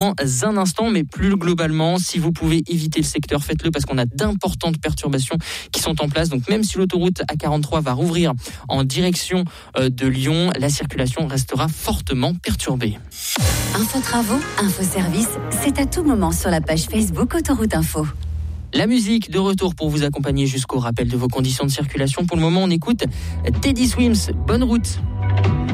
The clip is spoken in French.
dans un instant, mais plus globalement, si vous pouvez éviter le secteur, faites-le parce qu'on a d'importantes perturbations qui sont en place. Donc même si l'autoroute A43 va rouvrir en direction de Lyon, la circulation restera fortement perturbée. Info travaux, info service, c'est à tout moment sur la page Facebook Autoroute Info. La musique de retour pour vous accompagner jusqu'au rappel de vos conditions de circulation. Pour le moment, on écoute Teddy Swims. Bonne route.